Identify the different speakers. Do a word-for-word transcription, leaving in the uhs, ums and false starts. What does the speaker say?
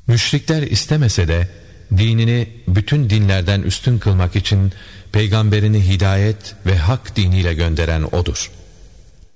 Speaker 1: Müşrikler istemese de dinini bütün dinlerden üstün kılmak için peygamberini hidayet ve hak diniyle gönderen O'dur.